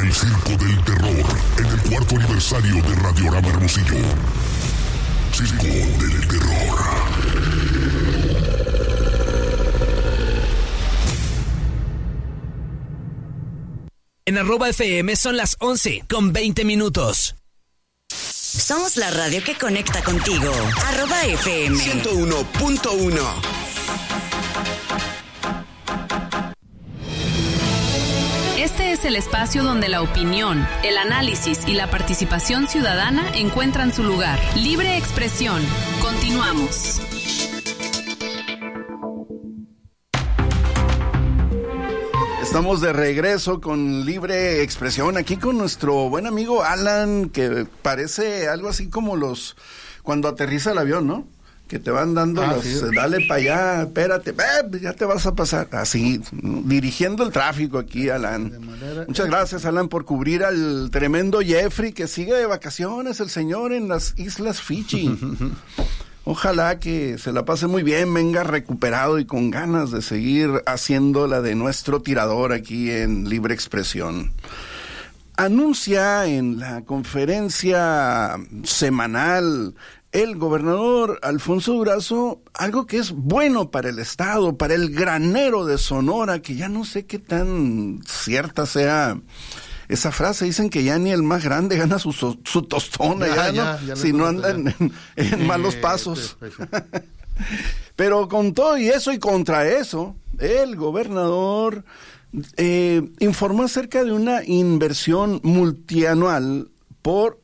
el Circo del Terror en el 4º aniversario de Radiorama Hermosillo. Circo del Terror. En @FM son las 11:20. Somos la radio que conecta contigo. @FM 101.1. Este es el espacio donde la opinión, el análisis y la participación ciudadana encuentran su lugar. Libre expresión. Continuamos. Estamos de regreso con Libre Expresión, aquí con nuestro buen amigo Alan, que parece algo así como cuando aterriza el avión, ¿no? Que te van dando dale para allá, espérate, ya te vas a pasar. Así, dirigiendo el tráfico aquí, Alan. Muchas gracias, Alan, por cubrir al tremendo Jeffrey, que sigue de vacaciones, el señor, en las Islas Fiji. Ojalá que se la pase muy bien, venga recuperado y con ganas de seguir haciendo la de nuestro tirador aquí en Libre Expresión. Anuncia en la conferencia semanal el gobernador Alfonso Durazo algo que es bueno para el estado, para el granero de Sonora, que ya no sé qué tan cierta sea esa frase. Dicen que ya ni el más grande gana su tostón allá, ¿no? Si no andan en malos pasos. Pero con todo y eso y contra eso, el gobernador informó acerca de una inversión multianual por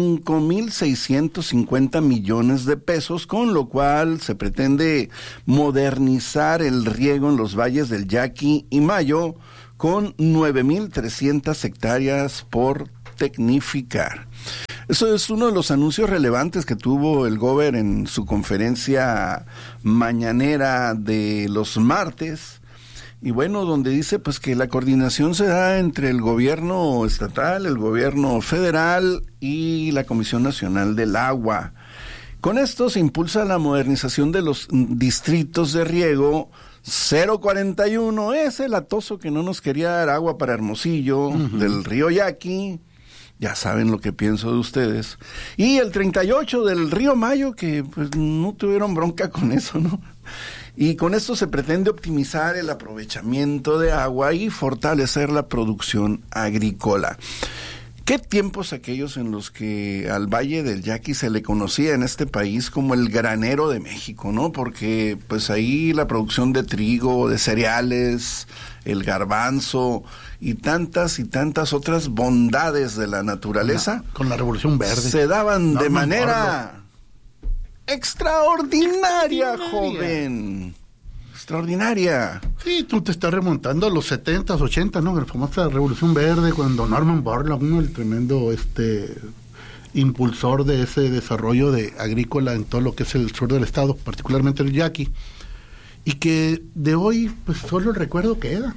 5,650 millones de pesos, con lo cual se pretende modernizar el riego en los valles del Yaqui y Mayo, con 9,300 hectáreas por tecnificar. Eso es uno de los anuncios relevantes que tuvo el Gober en su conferencia mañanera de los martes. Y bueno, donde dice pues que la coordinación se da entre el gobierno estatal, el gobierno federal y la Comisión Nacional del Agua. Con esto se impulsa la modernización de los distritos de riego 041, es el atoso que no nos quería dar agua para Hermosillo, del río Yaqui, ya saben lo que pienso de ustedes, y el 38 del río Mayo, que pues no tuvieron bronca con eso, ¿no? Y con esto se pretende optimizar el aprovechamiento de agua y fortalecer la producción agrícola. ¿Qué tiempos aquellos en los que al Valle del Yaqui se le conocía en este país como el granero de México, ¿no? Porque pues ahí la producción de trigo, de cereales, el garbanzo y tantas otras bondades de la naturaleza con la Revolución Verde se daban de manera extraordinaria, joven. Extraordinaria. Sí, tú te estás remontando a los 70s, 80s, ¿no? La famosa Revolución Verde, cuando Norman Borlaug, el tremendo impulsor de ese desarrollo agrícola en todo lo que es el sur del estado, particularmente el Yaqui, y que de hoy, pues solo el recuerdo queda.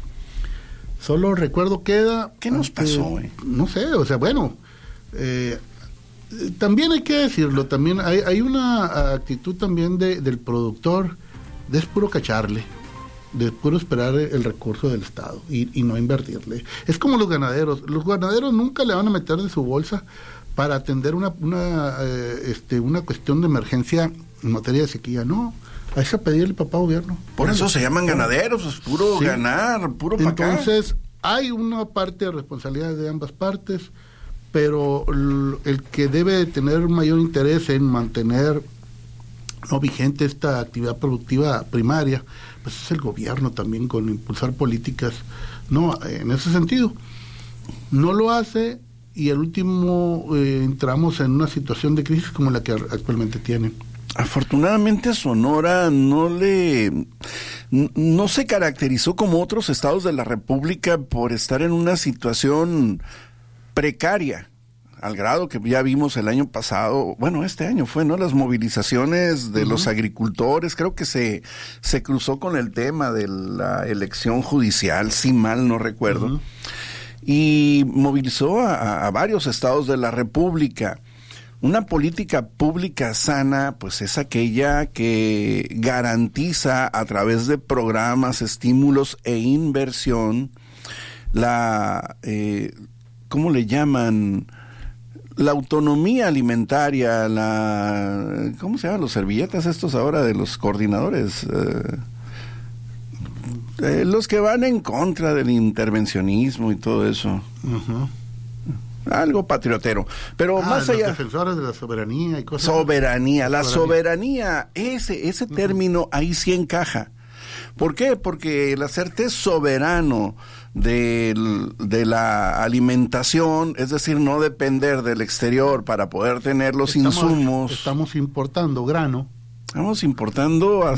¿Qué nos pasó, No sé, o sea, bueno, también hay que decirlo, también hay una actitud también del productor de es puro cacharle, de puro esperar el recurso del Estado y no invertirle. Es como los ganaderos nunca le van a meter de su bolsa para atender una cuestión de emergencia en materia de sequía, no, hay que pedirle papá gobierno. Por eso se llaman ganaderos, es puro ganar, puro para acá. Entonces, hay una parte de responsabilidad de ambas partes, pero el que debe tener mayor interés en mantener no vigente esta actividad productiva primaria, pues es el gobierno también, con impulsar políticas, no, en ese sentido. No lo hace, y al último entramos en una situación de crisis como la que actualmente tienen. Afortunadamente Sonora no se caracterizó como otros estados de la República por estar en una situación precaria, al grado que ya vimos el año pasado, bueno, este año fue, ¿no? Las movilizaciones de los agricultores, creo que se cruzó con el tema de la elección judicial, si mal no recuerdo, y movilizó a varios estados de la República. Una política pública sana, pues es aquella que garantiza a través de programas, estímulos e inversión ¿cómo le llaman? La autonomía alimentaria, ¿cómo se llaman los servilletas estos ahora de los coordinadores? Los que van en contra del intervencionismo y todo eso. Uh-huh. Algo patriotero. Pero más allá... Los defensores de la soberanía y cosas... Soberanía, la soberanía, ese término ahí sí encaja. ¿Por qué? Porque el hacerte soberano de la alimentación, es decir, no depender del exterior para poder tener los insumos. Estamos importando grano. Estamos importando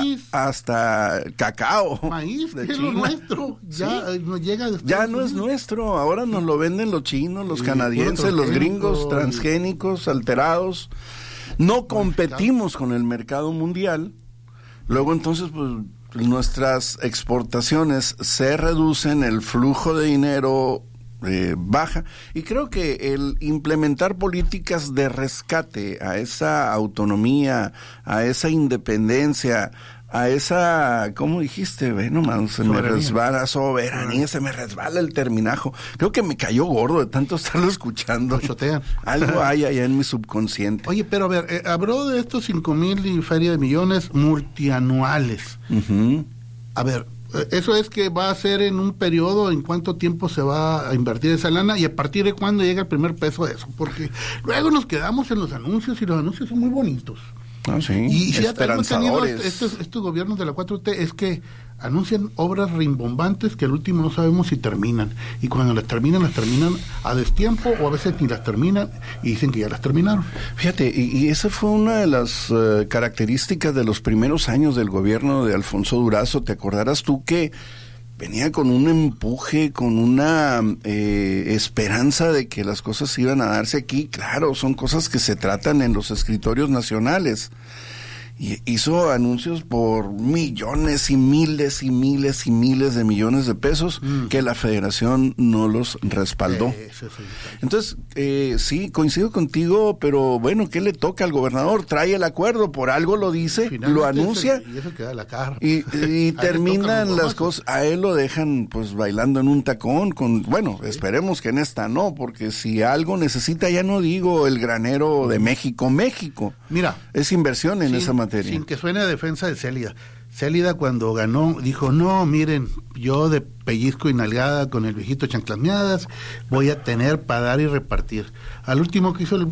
hasta cacao. Maíz, de que es China. lo nuestro. Ya nos llega de ya no es nuestro, ahora nos lo venden los chinos, los canadienses, los gringos, transgénicos, alterados. No competimos con el mercado mundial. Luego entonces, pues, nuestras exportaciones se reducen, el flujo de dinero baja, y creo que el implementar políticas de rescate a esa autonomía, a esa independencia, a esa, ¿cómo dijiste? Bueno, man, se me resbala, soberanía, se me resbala el terminajo. Creo que me cayó gordo de tanto estarlo escuchando. Chotean. Algo hay allá en mi subconsciente. Oye, pero a ver, habló de estos 5,000 y feria de millones multianuales. Uh-huh. A ver, eso es que va a ser en un periodo, en cuánto tiempo se va a invertir esa lana y a partir de cuándo llega el primer peso de eso, porque luego nos quedamos en los anuncios y los anuncios son muy bonitos. Ah, sí, y si esperanzadores. Han tenido estos gobiernos de la 4T es que anuncian obras rimbombantes que al último no sabemos si terminan, y cuando las terminan a destiempo o a veces ni las terminan y dicen que ya las terminaron. Fíjate, y esa fue una de las características de los primeros años del gobierno de Alfonso Durazo. ¿Te acordarás tú que venía con un empuje, con una esperanza de que las cosas iban a darse aquí? Claro, son cosas que se tratan en los escritorios nacionales. Y hizo anuncios por millones y miles y miles y miles de millones de pesos que la federación no los respaldó. Entonces, sí, coincido contigo, pero bueno, ¿qué le toca al gobernador? Trae el acuerdo, por algo lo dice, lo anuncia y eso queda la cara. y terminan las cosas, a él lo dejan pues bailando en un tacón, bueno, esperemos que en esta no, porque si algo necesita, ya no digo el granero de México, mira, es inversión en esa materia. Sin que suene a defensa de Célida. Célida cuando ganó dijo, no, miren, yo de pellizco y nalgada con el viejito chanclameadas voy a tener para dar y repartir. Al último que hizo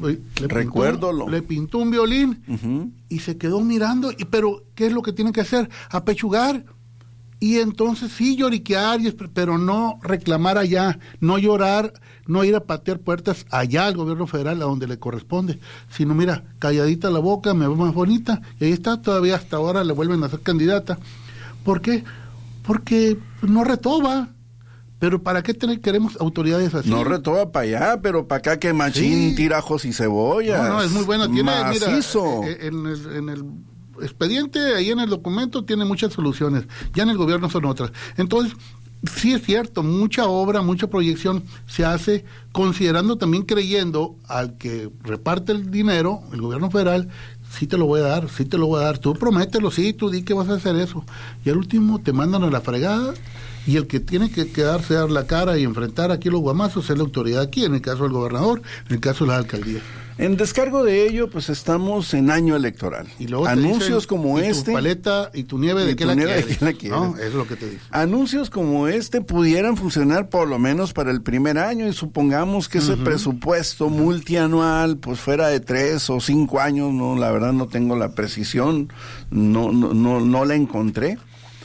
le pintó un violín y se quedó mirando, pero ¿qué es lo que tienen que hacer? Apechugar. Y entonces sí lloriquear, pero no reclamar allá, no llorar, no ir a patear puertas allá al gobierno federal, a donde le corresponde, sino mira, calladita la boca, me veo más bonita, y ahí está, todavía hasta ahora le vuelven a ser candidata. ¿Por qué? Porque no retoba. Pero ¿para qué queremos autoridades así? No retoba para allá, pero para acá que machín, tira ajos y cebollas. No, es muy bueno. Tiene, macizo. Mira, en el expediente, ahí en el documento, tiene muchas soluciones. Ya en el gobierno son otras. Entonces, sí es cierto, mucha obra, mucha proyección se hace considerando, también creyendo al que reparte el dinero, el gobierno federal, sí te lo voy a dar, tú promételo, sí, tú di que vas a hacer eso. Y al último te mandan a la fregada, y el que tiene que quedarse a dar la cara y enfrentar aquí los guamazos es la autoridad aquí, en el caso del gobernador, en el caso de la alcaldía. En descargo de ello, pues estamos en año electoral. Y luego anuncios dicen, como tu paleta y tu nieve, ¿de qué la quieres? ¿No? Eso es lo que te dicen. Anuncios como este pudieran funcionar por lo menos para el primer año, y supongamos que ese presupuesto multianual pues fuera de 3 o 5 años, no, la verdad no tengo la precisión, no la encontré,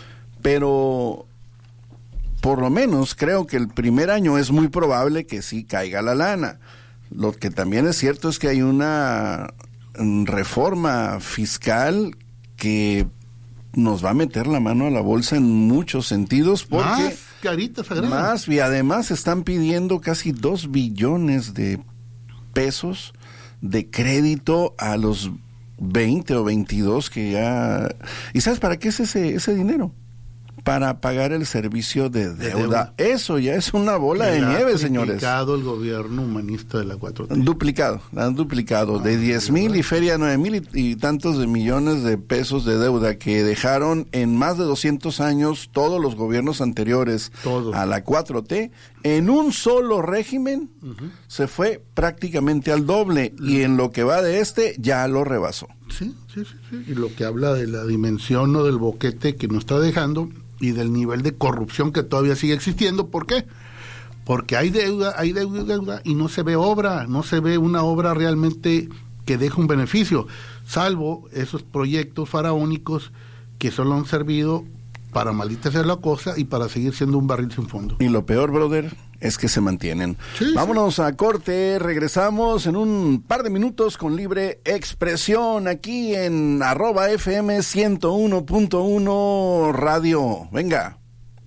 pero por lo menos creo que el primer año es muy probable que sí caiga la lana. Lo que también es cierto es que hay una reforma fiscal que nos va a meter la mano a la bolsa en muchos sentidos, porque más, y además están pidiendo casi 2 billones de pesos de crédito a los 20 o 22 que ya... ¿Y sabes para qué es ese dinero? para pagar el servicio de deuda. Eso ya es una bola de nieve, señores. Duplicado el gobierno humanista de la 4T. Han duplicado de 10,000 y feria 9,000 y tantos de millones de pesos de deuda que dejaron en más de 200 años todos los gobiernos anteriores a la 4T. En un solo régimen se fue prácticamente al doble y en lo que va de ya lo rebasó. Sí. Y lo que habla de la dimensión o del boquete que nos está dejando y del nivel de corrupción que todavía sigue existiendo. ¿Por qué? Porque hay deuda y no se ve obra, no se ve una obra realmente que deje un beneficio, salvo esos proyectos faraónicos que solo han servido para maldita sea la cosa y para seguir siendo un barril sin fondo. Y lo peor, brother, es que se mantienen. Vámonos a corte, regresamos en un par de minutos con Libre Expresión aquí en @FM 101.1 Radio. Venga.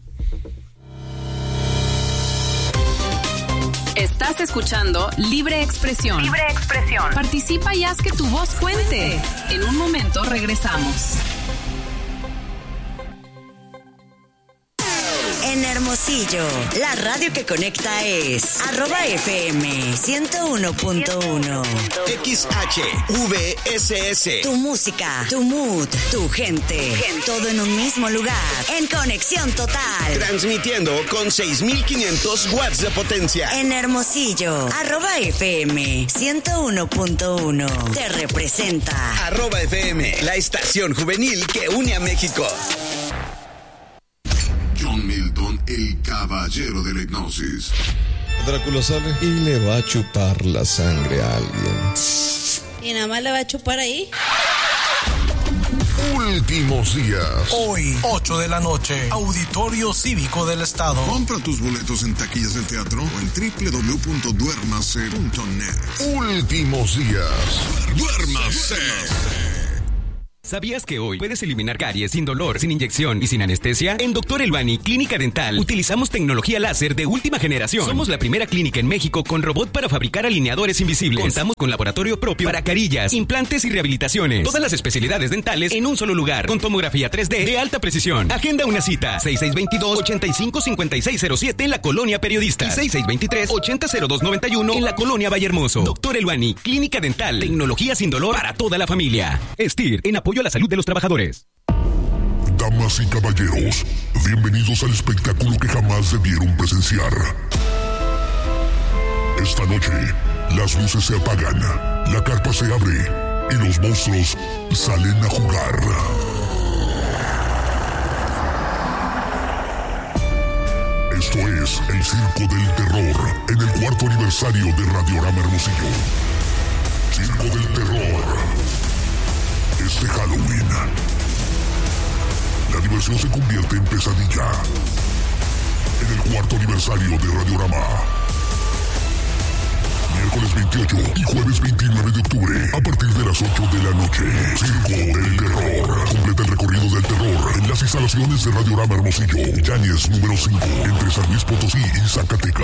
Estás escuchando Libre Expresión. Libre Expresión. Participa y haz que tu voz cuente. En un momento regresamos. En Hermosillo, la radio que conecta es @FM 101.1. XHVSS. Tu música, tu mood, tu gente. Todo en un mismo lugar. En conexión total. Transmitiendo con 6,500 watts de potencia. En Hermosillo, @FM 101.1. Te representa. @FM, la estación juvenil que une a México. John Milton, el caballero de la hipnosis. Drácula sale y le va a chupar la sangre a alguien. ¿Y nada más le va a chupar ahí? Últimos días. Hoy, 8 de la noche, Auditorio Cívico del Estado. Compra tus boletos en taquillas del teatro o en www.duermase.net. Últimos días. ¡Duérmase! ¿Sabías que hoy puedes eliminar caries sin dolor, sin inyección y sin anestesia? En Dr. Elbani Clínica Dental utilizamos tecnología láser de última generación. Somos la primera clínica en México con robot para fabricar alineadores invisibles. Contamos con laboratorio propio para carillas, implantes y rehabilitaciones. Todas las especialidades dentales en un solo lugar, con tomografía 3D de alta precisión. Agenda una cita, 6622-855607 en la Colonia Periodista y 6623-800291 en la Colonia Vallehermoso. Dr. Elbani Clínica Dental, tecnología sin dolor para toda la familia. STIR, en apoyo a la salud de los trabajadores. Damas y caballeros, bienvenidos al espectáculo que jamás debieron presenciar. Esta noche, las luces se apagan, la carpa se abre y los monstruos salen a jugar. Esto es el Circo del Terror en el 4º aniversario de Radiorama Hermosillo. Circo del Terror. Este Halloween, la diversión se convierte en pesadilla. En el 4º aniversario de Radiorama. Miércoles 28 y jueves 29 de octubre, a partir de las 8 de la noche. Circo del Terror. Completa el recorrido del terror en las instalaciones de Radiorama Hermosillo. Yáñez número 5, entre San Luis Potosí y Zacatecas.